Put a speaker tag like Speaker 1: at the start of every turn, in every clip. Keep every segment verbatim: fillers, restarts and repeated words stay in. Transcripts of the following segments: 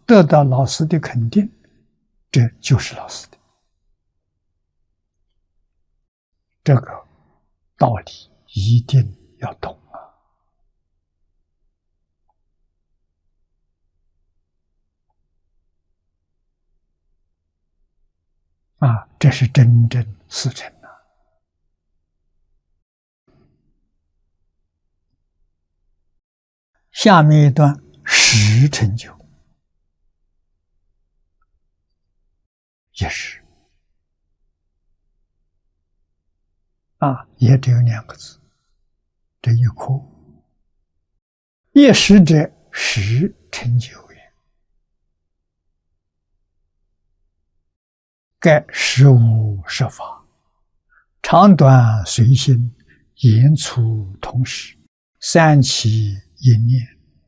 Speaker 1: 得到老师的肯定，这就是老师的。这个道理一定要懂啊！啊，这是真正事成啊！下面一段十成就也是啊，也只有两个字，这一颗。一时者，十成就也。盖实无实法，长短随心，言出同时，三起一念。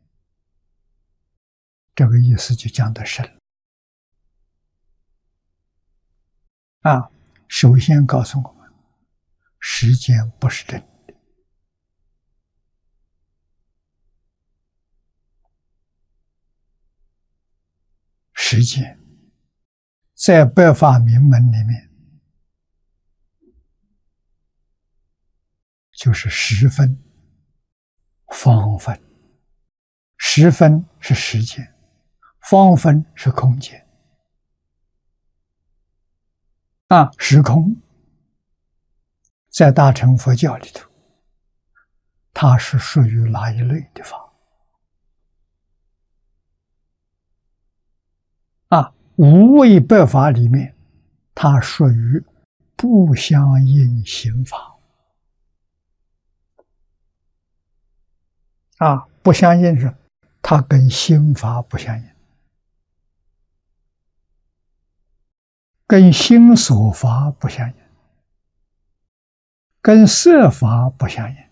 Speaker 1: 这个意思就讲得深啊！首先告诉我们，时间不是真的，时间在百法明门里面就是时分、方分。时分是时间，方分是空间。啊，时空在大乘佛教里头，它是属于哪一类的法？啊，无为百法里面，它属于不相应行法。啊，不相应是它跟心法不相应，跟心所法不相应，跟色法不相应。